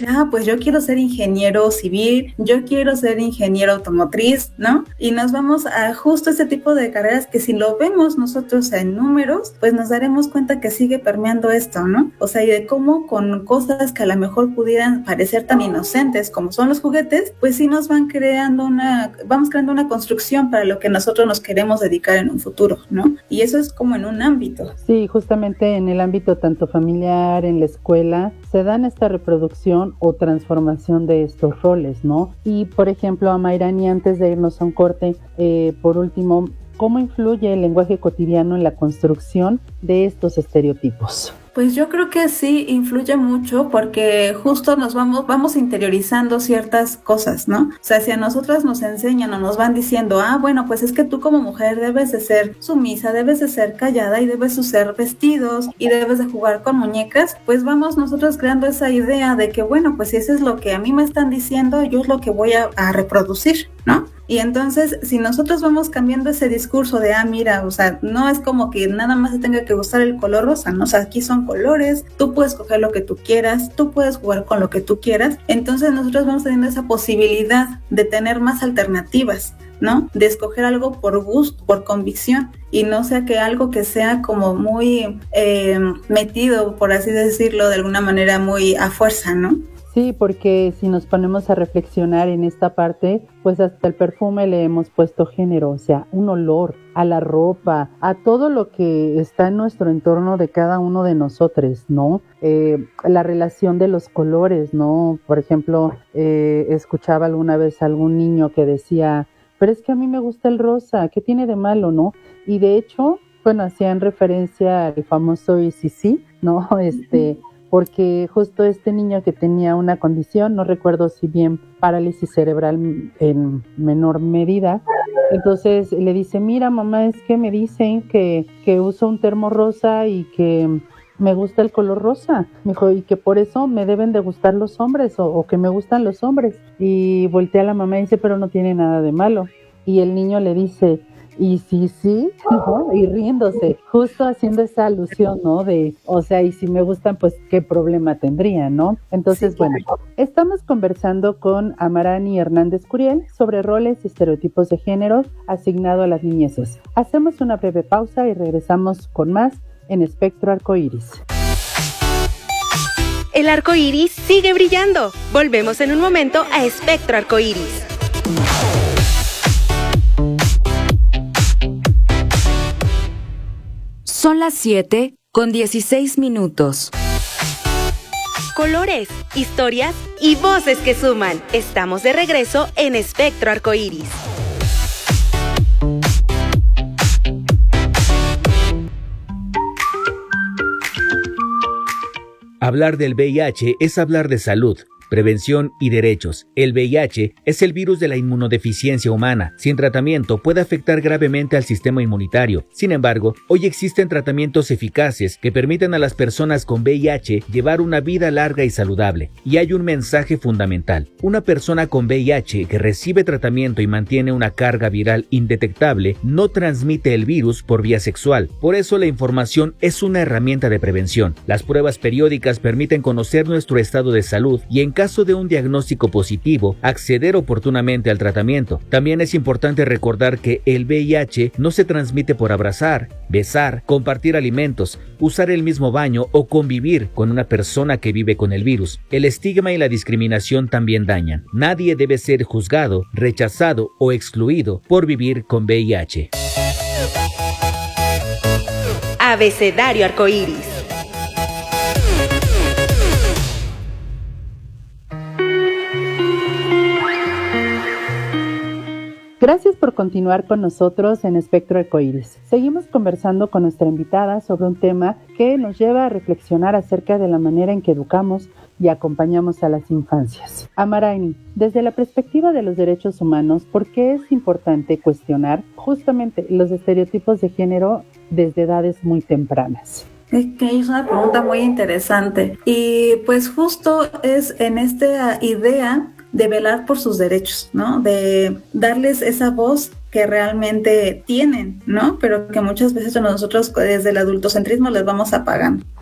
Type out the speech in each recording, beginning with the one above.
decir, pues yo quiero ser ingeniero civil, yo quiero ser ingeniero automotriz, ¿no? Y nos vamos a justo ese tipo de carreras que si lo vemos nosotros en números, pues nos daremos cuenta que sigue permeando esto, ¿no? O sea, y de cómo con cosas que a lo mejor pudieran parecer tan inocentes como son los juguetes, pues sí nos vamos creando una construcción para lo que nosotros nos queremos dedicar en un futuro, ¿no? Y eso es como en un ámbito. Sí, justamente en el ámbito tanto familiar, en la escuela, se dan esta reproducción o transformación de estos roles, ¿no? Y, por ejemplo, Amairani, antes de irnos a un corte, por último, ¿cómo influye el lenguaje cotidiano en la construcción de estos estereotipos? Pues yo creo que sí influye mucho porque justo nos vamos interiorizando ciertas cosas, ¿no? O sea, si a nosotras nos enseñan o nos van diciendo, bueno, pues es que tú como mujer debes de ser sumisa, debes de ser callada y debes usar vestidos y debes de jugar con muñecas, pues vamos nosotros creando esa idea de que, bueno, pues si eso es lo que a mí me están diciendo, yo es lo que voy a reproducir, ¿no? Y entonces, si nosotros vamos cambiando ese discurso de, mira, o sea, no es como que nada más se tenga que gustar el color rosa, ¿no? O sea, aquí son colores, tú puedes coger lo que tú quieras, tú puedes jugar con lo que tú quieras. Entonces, nosotros vamos teniendo esa posibilidad de tener más alternativas, ¿no? De escoger algo por gusto, por convicción, y no sea que algo que sea como muy metido, por así decirlo, de alguna manera muy a fuerza, ¿no? Sí, porque si nos ponemos a reflexionar en esta parte, pues hasta el perfume le hemos puesto género, o sea, un olor a la ropa, a todo lo que está en nuestro entorno de cada uno de nosotros, ¿no? La relación de los colores, ¿no? Por ejemplo, escuchaba alguna vez a algún niño que decía, pero es que a mí me gusta el rosa, ¿qué tiene de malo, no? Y de hecho, bueno, hacían referencia al famoso ICC, ¿no? Porque justo este niño que tenía una condición, no recuerdo si bien parálisis cerebral en menor medida, entonces le dice, mira mamá, es que me dicen que uso un termo rosa y que me gusta el color rosa, me dijo, y que por eso me deben de gustar los hombres o que me gustan los hombres. Y voltea a la mamá y dice, pero no tiene nada de malo. Y el niño le dice, y sí, ¿no? Y riéndose, justo haciendo esa alusión, ¿no? De, o sea, y si me gustan, pues, ¿qué problema tendría, no? Entonces, bueno, estamos conversando con Amairani Hernández Curiel sobre roles y estereotipos de género asignado a las niñeces. Hacemos una breve pausa y regresamos con más en Espectro Arcoíris. El arco iris sigue brillando. Volvemos en un momento a Espectro Arcoíris. Son las 7:16. Colores, historias y voces que suman. Estamos de regreso en Espectro Arcoíris. Hablar del VIH es hablar de salud, prevención y derechos. El VIH es el virus de la inmunodeficiencia humana. Sin tratamiento puede afectar gravemente al sistema inmunitario. Sin embargo, hoy existen tratamientos eficaces que permiten a las personas con VIH llevar una vida larga y saludable. Y hay un mensaje fundamental. Una persona con VIH que recibe tratamiento y mantiene una carga viral indetectable no transmite el virus por vía sexual. Por eso la información es una herramienta de prevención. Las pruebas periódicas permiten conocer nuestro estado de salud y en caso de un diagnóstico positivo, acceder oportunamente al tratamiento. También es importante recordar que el VIH no se transmite por abrazar, besar, compartir alimentos, usar el mismo baño o convivir con una persona que vive con el virus. El estigma y la discriminación también dañan. Nadie debe ser juzgado, rechazado o excluido por vivir con VIH. Abecedario Arcoíris. Gracias por continuar con nosotros en Espectro Arcoíris. Seguimos conversando con nuestra invitada sobre un tema que nos lleva a reflexionar acerca de la manera en que educamos y acompañamos a las infancias. Amairani, desde la perspectiva de los derechos humanos, ¿por qué es importante cuestionar justamente los estereotipos de género desde edades muy tempranas? Es una pregunta muy interesante y pues justo es en esta idea de velar por sus derechos, ¿no? De darles esa voz que realmente tienen, ¿no? Pero que muchas veces nosotros desde el adultocentrismo les vamos apagando,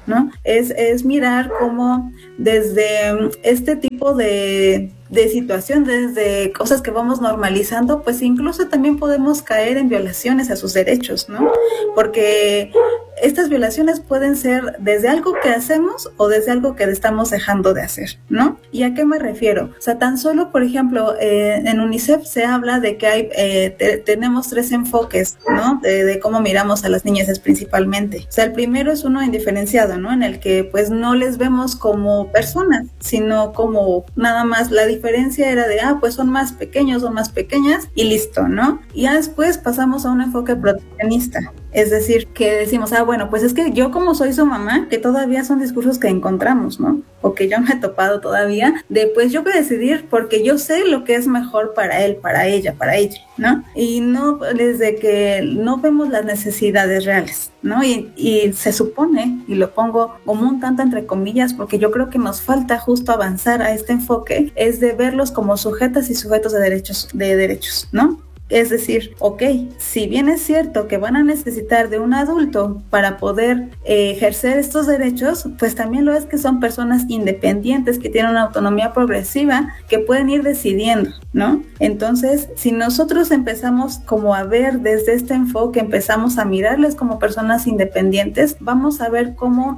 ¿no? Es mirar cómo desde este tipo de situación, desde cosas que vamos normalizando, pues incluso también podemos caer en violaciones a sus derechos, ¿no? Porque estas violaciones pueden ser desde algo que hacemos o desde algo que estamos dejando de hacer, ¿no? ¿Y a qué me refiero? O sea, tan solo, por ejemplo, en UNICEF se habla de que hay tenemos 3 enfoques, ¿no? De cómo miramos a las niñas principalmente. O sea, el primero es uno indiferenciado, ¿no? En el que pues no les vemos como personas, sino como nada más la diferencia era de, pues son más pequeños o más pequeñas y listo, ¿no? Y ya después pasamos a un enfoque proteccionista. Es decir, que decimos, bueno, pues es que yo como soy su mamá, que todavía son discursos que encontramos, ¿no? O que yo me he topado todavía, de pues yo voy a decidir porque yo sé lo que es mejor para él, para ella, ¿no? Y no, desde que no vemos las necesidades reales, ¿no? Y se supone, y lo pongo como un tanto entre comillas, porque yo creo que nos falta justo avanzar a este enfoque, es de verlos como sujetas y sujetos de derechos, ¿no? Es decir, si bien es cierto que van a necesitar de un adulto para poder ejercer estos derechos, pues también lo es que son personas independientes que tienen una autonomía progresiva que pueden ir decidiendo, ¿no? Entonces, si nosotros empezamos como a ver desde este enfoque, empezamos a mirarles como personas independientes, vamos a ver cómo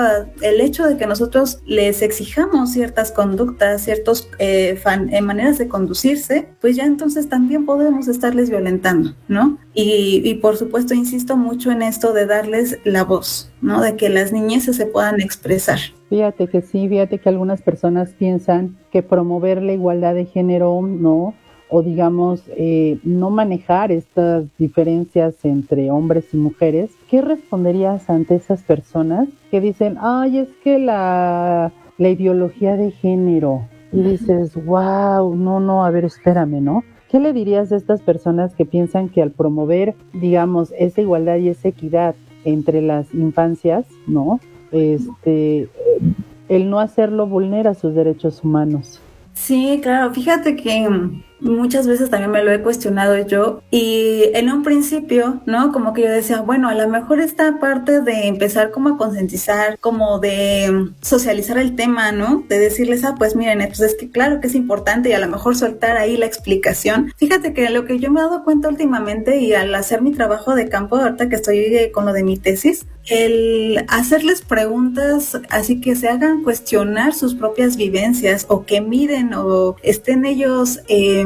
el hecho de que nosotros les exijamos ciertas conductas, ciertas maneras de conducirse, pues ya entonces también podemos estarles violentando, ¿no? Y por supuesto insisto mucho en esto de darles la voz, ¿no? De que las niñeces se puedan expresar. Fíjate que algunas personas piensan que promover la igualdad de género, ¿no? O digamos, no manejar estas diferencias entre hombres y mujeres. ¿Qué responderías ante esas personas que dicen, es que la ideología de género? Y dices, wow, no, a ver, espérame, ¿no? ¿Qué le dirías a estas personas que piensan que al promover, digamos, esa igualdad y esa equidad entre las infancias, ¿no? El no hacerlo vulnera sus derechos humanos? Sí, claro, fíjate que muchas veces también me lo he cuestionado yo y en un principio, ¿no? Como que yo decía, bueno, a lo mejor esta parte de empezar como a concientizar, como de socializar el tema, ¿no? De decirles, pues miren, pues es que claro que es importante y a lo mejor soltar ahí la explicación. Fíjate que lo que yo me he dado cuenta últimamente y al hacer mi trabajo de campo, ahorita que estoy con lo de mi tesis, el hacerles preguntas así que se hagan cuestionar sus propias vivencias o que miren o estén ellos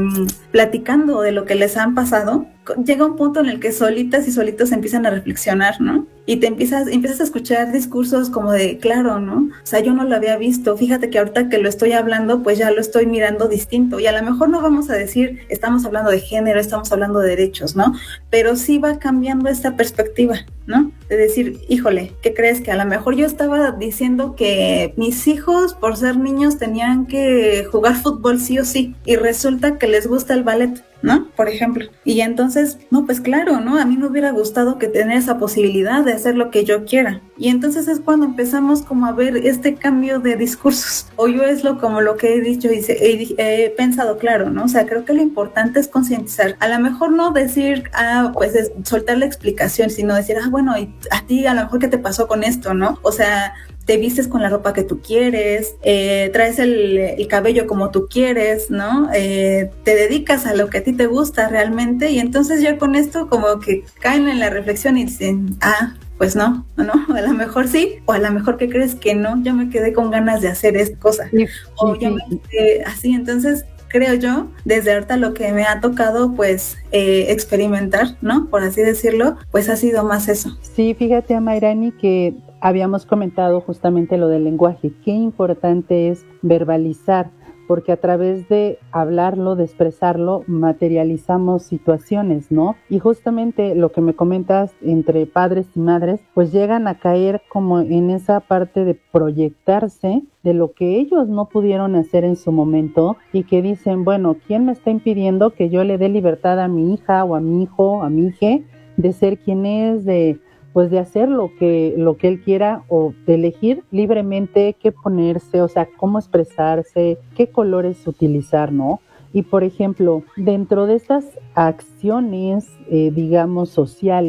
platicando de lo que les han pasado, llega un punto en el que solitas y solitos empiezan a reflexionar, ¿no? Y te empiezas a escuchar discursos como de, claro, ¿no? O sea, yo no lo había visto, fíjate que ahorita que lo estoy hablando, pues ya lo estoy mirando distinto, y a lo mejor no vamos a decir, estamos hablando de género, estamos hablando de derechos, ¿no? Pero sí va cambiando esta perspectiva, ¿no? De decir, híjole, ¿qué crees? Que a lo mejor yo estaba diciendo que mis hijos, por ser niños, tenían que jugar fútbol sí o sí, y resulta que les gusta el ballet, ¿no? Por ejemplo. Y entonces, no, pues claro, ¿no? A mí me hubiera gustado que tener esa posibilidad de hacer lo que yo quiera. Y entonces es cuando empezamos como a ver este cambio de discursos. O yo es como lo que he dicho y he pensado, claro, ¿no? O sea, creo que lo importante es concientizar. A lo mejor no decir, pues soltar la explicación, sino decir, bueno, y a ti a lo mejor qué te pasó con esto, ¿no? O sea, te vistes con la ropa que tú quieres, traes el cabello como tú quieres, ¿no? Te dedicas a lo que a ti te gusta realmente, y entonces ya con esto como que caen en la reflexión y dicen, pues no, a lo mejor sí, o a lo mejor que crees que no, yo me quedé con ganas de hacer esta cosa, o ya me quedé así. Entonces creo yo, desde ahorita lo que me ha tocado pues experimentar, ¿no? Por así decirlo, pues ha sido más eso. Sí, fíjate, Amairani, que habíamos comentado justamente lo del lenguaje, qué importante es verbalizar, porque a través de hablarlo, de expresarlo, materializamos situaciones, ¿no? Y justamente lo que me comentas entre padres y madres, pues llegan a caer como en esa parte de proyectarse de lo que ellos no pudieron hacer en su momento y que dicen, bueno, ¿quién me está impidiendo que yo le dé libertad a mi hija o a mi hijo, a mi hija, de ser quien es, de hacer lo que él quiera, o de elegir libremente qué ponerse, o sea, cómo expresarse, qué colores utilizar, ¿no? Y por ejemplo, dentro de estas acciones, digamos, sociales,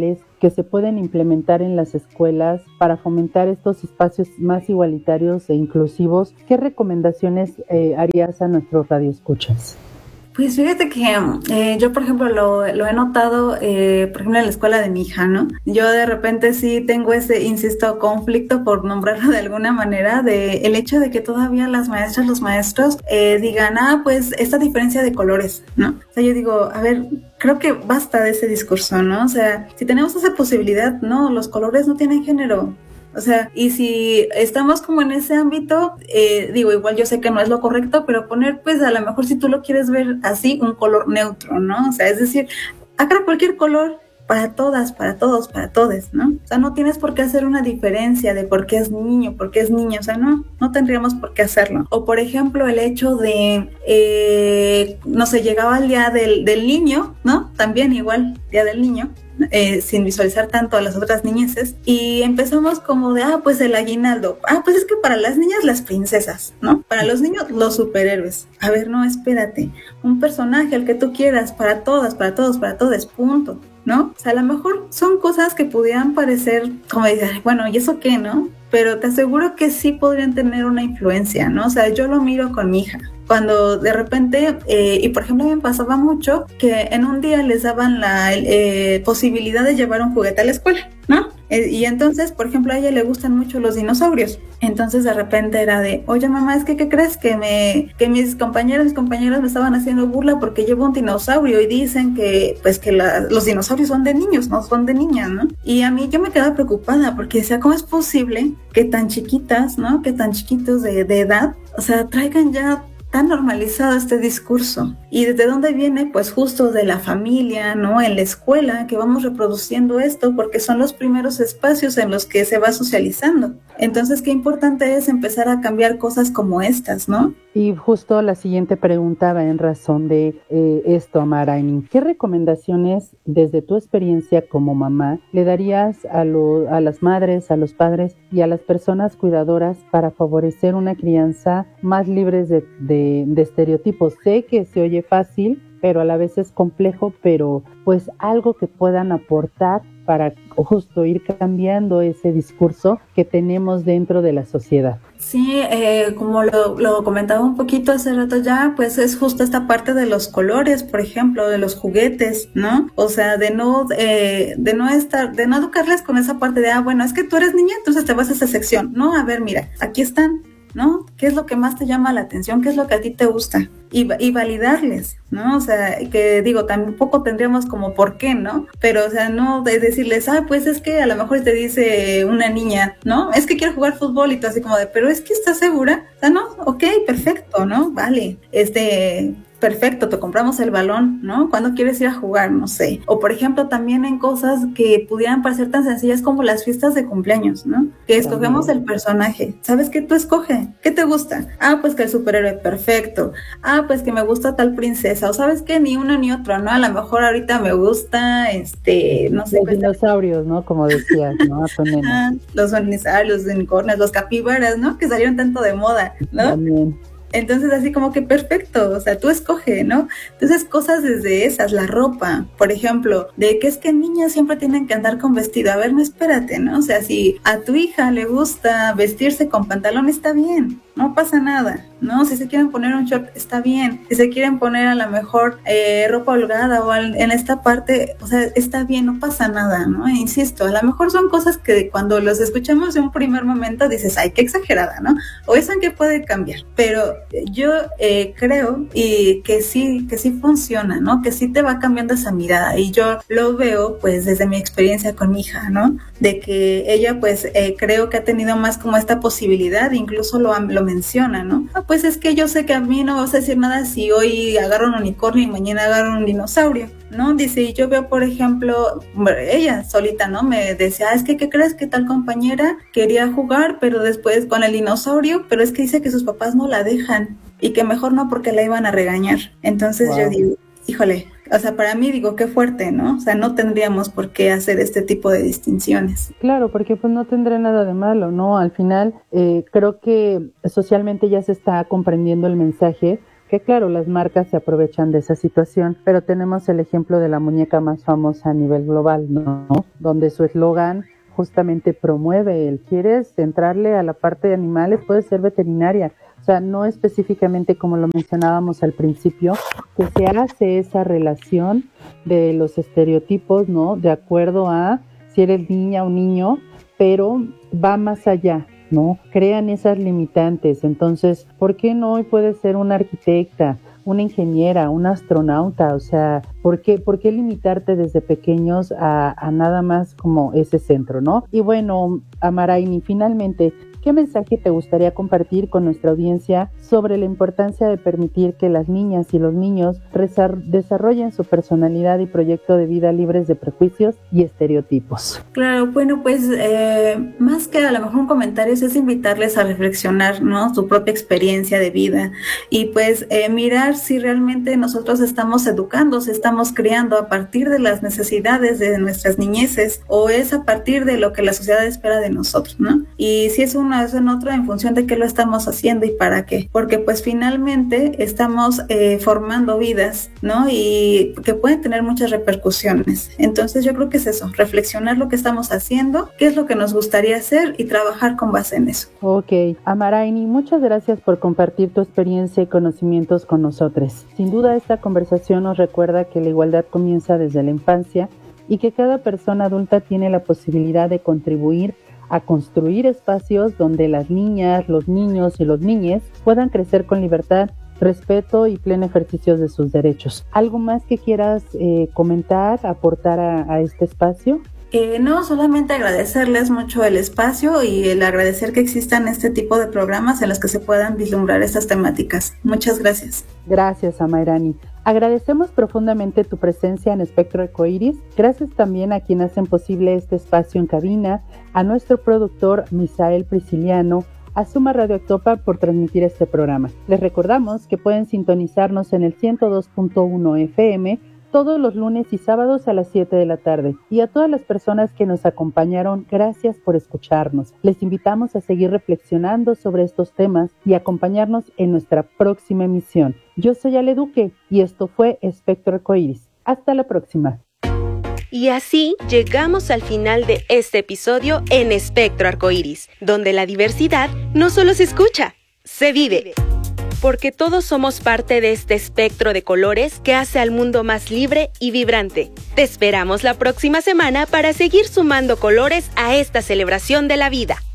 que se pueden implementar en las escuelas para fomentar estos espacios más igualitarios e inclusivos, ¿qué recomendaciones harías a nuestros radioescuchas? Pues fíjate que yo, por ejemplo, lo he notado, por ejemplo, en la escuela de mi hija, ¿no? Yo de repente sí tengo ese, insisto, conflicto, por nombrarlo de alguna manera, de el hecho de que todavía las maestras, los maestros digan, pues esta diferencia de colores, ¿no? O sea, yo digo, a ver, creo que basta de ese discurso, ¿no? O sea, si tenemos esa posibilidad, no, los colores no tienen género. O sea, y si estamos como en ese ámbito, digo, igual yo sé que no es lo correcto, pero poner, pues a lo mejor si tú lo quieres ver así, un color neutro, ¿no? O sea, es decir, agarra cualquier color para todas, para todos, para todes, ¿no? O sea, no tienes por qué hacer una diferencia de por qué es niño, por qué es niña, o sea, no tendríamos por qué hacerlo. O por ejemplo, el hecho de, no sé, llegaba el día del niño, ¿no? También igual, día del niño. Sin visualizar tanto a las otras niñeces, y empezamos como de, pues el aguinaldo, pues es que para las niñas las princesas, ¿no? Para los niños los superhéroes. A ver, no, espérate, un personaje, el que tú quieras, para todas, para todos, para todos, punto, ¿no? O sea, a lo mejor son cosas que pudieran parecer, como dices, bueno, ¿y eso qué, no? Pero te aseguro que sí podrían tener una influencia, ¿no? O sea, yo lo miro con mi hija. Cuando de repente, y por ejemplo me pasaba mucho que en un día les daban la posibilidad de llevar un juguete a la escuela, ¿no? Y entonces, por ejemplo, a ella le gustan mucho los dinosaurios. Entonces de repente era de, oye mamá, es que ¿qué crees? Que mis compañeros me estaban haciendo burla porque llevo un dinosaurio y dicen que pues que los dinosaurios son de niños, no son de niñas, ¿no? Y a mí yo me quedaba preocupada porque decía, ¿cómo es posible que tan chiquitas, ¿no? Que tan chiquitos de edad, o sea, traigan ya tan normalizado este discurso? ¿Y desde dónde viene? Pues justo de la familia, ¿no? En la escuela, que vamos reproduciendo esto porque son los primeros espacios en los que se va socializando. Entonces, qué importante es empezar a cambiar cosas como estas, ¿no? Y justo la siguiente pregunta va en razón de esto, Amaraini. ¿Qué recomendaciones, desde tu experiencia como mamá, le darías a las madres, a los padres y a las personas cuidadoras para favorecer una crianza más libre de estereotipos? Sé que se oye fácil, pero a la vez es complejo, pero pues algo que puedan aportar para justo ir cambiando ese discurso que tenemos dentro de la sociedad. Sí, como lo comentaba un poquito hace rato ya, pues es justo esta parte de los colores, por ejemplo, de los juguetes, ¿no? O sea, de no educarles con esa parte de, bueno, es que tú eres niña, entonces te vas a esa sección. No, a ver, mira, aquí están, ¿no? ¿Qué es lo que más te llama la atención? ¿Qué es lo que a ti te gusta? Y validarles, ¿no? O sea, que digo, tampoco tendríamos como por qué, ¿no? Pero, o sea, no de decirles, pues es que a lo mejor te dice una niña, ¿no? Es que quiero jugar fútbol y tú así como de, pero es que ¿estás segura? O sea, no, ok, perfecto, ¿no? Vale, perfecto, te compramos el balón, ¿no? ¿Cuándo quieres ir a jugar? No sé. O por ejemplo, también en cosas que pudieran parecer tan sencillas como las fiestas de cumpleaños, ¿no? Que escogemos el personaje. ¿Sabes qué? Tú escoge. ¿Qué te gusta? Pues que el superhéroe, perfecto. Pues que me gusta tal princesa. O ¿sabes qué? Ni uno ni otro, ¿no? A lo mejor ahorita me gusta, no sé. Los dinosaurios, ¿no? Como decías, ¿no? Los dinosaurios, los unicornios, los capibaras, ¿no? Que salieron tanto de moda, ¿no? También. Entonces así como que perfecto, o sea, tú escoge, ¿no? Entonces cosas desde esas, la ropa, por ejemplo, de que es que niñas siempre tienen que andar con vestido. A ver, no, espérate, ¿no? O sea, si a tu hija le gusta vestirse con pantalón, está bien, no pasa nada, ¿no? Si se quieren poner un short, está bien. Si se quieren poner a lo mejor ropa holgada o en esta parte, o sea, está bien, no pasa nada, ¿no? Insisto, a lo mejor son cosas que cuando los escuchamos de un primer momento dices, ay, qué exagerada, ¿no? O eso en que puede cambiar, pero yo creo y que sí funciona, ¿no? Que sí te va cambiando esa mirada, y yo lo veo pues desde mi experiencia con mi hija, ¿no? De que ella pues creo que ha tenido más como esta posibilidad, incluso lo menciona, ¿no? Pues es que yo sé que a mí no me vas a decir nada si hoy agarro un unicornio y mañana agarro un dinosaurio, ¿no? Dice, y yo veo, por ejemplo, ella solita, ¿no? Me decía, es que, ¿qué crees? Que tal compañera quería jugar, pero después con el dinosaurio, pero es que dice que sus papás no la dejan y que mejor no porque la iban a regañar. Entonces yo digo, híjole, o sea, para mí digo, qué fuerte, ¿no? O sea, no tendríamos por qué hacer este tipo de distinciones. Claro, porque pues no tendrá nada de malo, ¿no? Al final, creo que socialmente ya se está comprendiendo el mensaje que claro, las marcas se aprovechan de esa situación, pero tenemos el ejemplo de la muñeca más famosa a nivel global, ¿no? Donde su eslogan justamente promueve el ¿quieres entrarle a la parte de animales? Puede ser veterinaria. O sea, no específicamente como lo mencionábamos al principio, que se hace esa relación de los estereotipos, ¿no? De acuerdo a si eres niña o niño, pero va más allá, ¿no? Crean esas limitantes. Entonces, ¿por qué no hoy puede ser una arquitecta, una ingeniera, un astronauta? O sea, ¿por qué limitarte desde pequeños a nada más como ese centro, ¿no? Y bueno, Amaraini, finalmente, ¿qué mensaje te gustaría compartir con nuestra audiencia sobre la importancia de permitir que las niñas y los niños desarrollen su personalidad y proyecto de vida libres de prejuicios y estereotipos? Claro, bueno, pues más que a lo mejor un comentario es invitarles a reflexionar, ¿no? Su propia experiencia de vida y pues mirar si realmente nosotros estamos educando, si estamos criando a partir de las necesidades de nuestras niñeces o es a partir de lo que la sociedad espera de nosotros, ¿no? Y si es una vez en otra en función de qué lo estamos haciendo y para qué, porque pues finalmente estamos formando vidas, ¿no? Y que pueden tener muchas repercusiones. Entonces yo creo que es eso, reflexionar lo que estamos haciendo, qué es lo que nos gustaría hacer y trabajar con base en eso. Ok, Amaraini, muchas gracias por compartir tu experiencia y conocimientos con nosotros. Sin duda esta conversación nos recuerda que la igualdad comienza desde la infancia y que cada persona adulta tiene la posibilidad de contribuir a construir espacios donde las niñas, los niños y los niñes puedan crecer con libertad, respeto y pleno ejercicio de sus derechos. ¿Algo más que quieras comentar, aportar a este espacio? No, solamente agradecerles mucho el espacio y el agradecer que existan este tipo de programas en los que se puedan vislumbrar estas temáticas. Muchas gracias. Gracias, Amaraini. Agradecemos profundamente tu presencia en Espectro Arcoíris. Gracias también a quienes hacen posible este espacio en cabina, a nuestro productor Misael Prisciliano, a Suma Radio Actopan por transmitir este programa. Les recordamos que pueden sintonizarnos en el 102.1 FM todos los lunes y sábados a las 7 de la tarde. Y a todas las personas que nos acompañaron, gracias por escucharnos. Les invitamos a seguir reflexionando sobre estos temas y acompañarnos en nuestra próxima emisión. Yo soy Ale Duque y esto fue Espectro Arcoíris. Hasta la próxima. Y así llegamos al final de este episodio en Espectro Arcoíris, donde la diversidad no solo se escucha, se vive. Porque todos somos parte de este espectro de colores que hace al mundo más libre y vibrante. Te esperamos la próxima semana para seguir sumando colores a esta celebración de la vida.